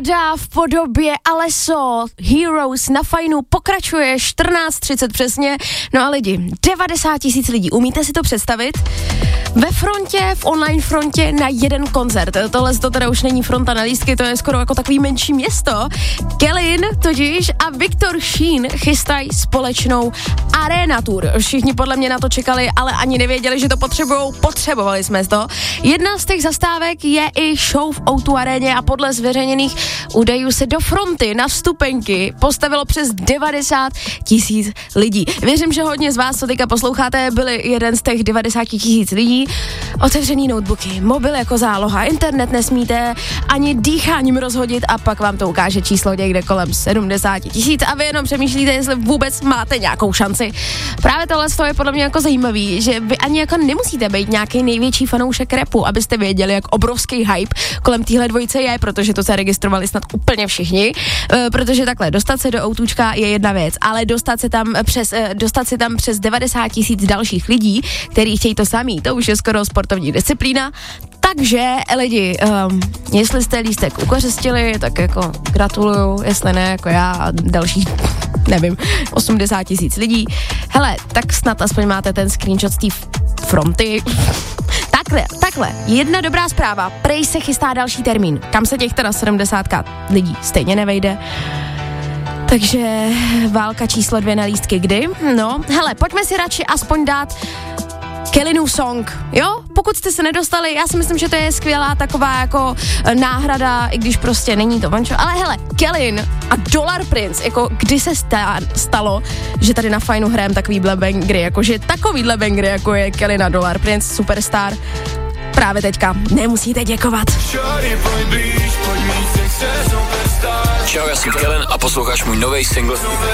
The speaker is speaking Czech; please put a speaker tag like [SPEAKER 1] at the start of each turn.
[SPEAKER 1] Lada v podobě Alesso, Heroes na Fajnu pokračuje 14:30 přesně. No a lidi, 90 000 lidí, umíte si to představit? Ve frontě, v online frontě na jeden koncert. Tohle to teda už není fronta na lístky, to je skoro jako takový menší město. Kellyn totiž a Viktor Sheen chystají společnou Arena Tour. Všichni podle mě na to čekali, ale ani nevěděli, že to potřebujou. Potřebovali jsme to. Jedna z těch zastávek je i show v O2 aréně a podle zveřejněných údajů se do fronty na vstupenky postavilo přes 90 000 lidí. Věřím, že hodně z vás, co teďka posloucháte, byli jeden z těch 90 000 lidí. Otevřený notebooky, mobil jako záloha, internet nesmíte ani dýcháním rozhodit a pak vám to ukáže číslo někde kolem 70 000 a vy jenom přemýšlíte, jestli vůbec máte nějakou šanci. Právě tohle je podle mě jako zajímavý, že vy ani jako nemusíte být nějaký největší fanoušek rapu, abyste věděli, jak obrovský hype kolem téhle dvojice je, protože to se registrovali snad úplně všichni, protože takhle dostat se do Outůčka je jedna věc, ale dostat si tam přes 90 000 dalších lidí, kteří chtějí to samý, to už je skoro sportovní disciplína. Takže lidi, jestli jste lístek ukořistili, tak jako gratuluju, jestli ne, jako já a dalších, nevím, 80 000 lidí. Hele, tak snad aspoň máte ten screenshot z té fronty. Takhle, jedna dobrá zpráva, prej se chystá další termín, kam se těch teda 70 lidí stejně nevejde. Takže válka číslo 2 na lístky kdy? No, hele, pojďme si radši aspoň dát Kellynův song, jo? Pokud jste se nedostali, já si myslím, že to je skvělá taková jako náhrada, i když prostě není to vančo, ale hele, Kellyn a Dollar Prince, jako kdy se stalo, že tady na Fajnu hrajem takovýhle bangry, jakože takovýhle bangry, jako je Kellyn a Dollar Prince, superstar, právě teďka nemusíte děkovat.
[SPEAKER 2] Čau, já jsem Kellyn a posloucháš můj nový single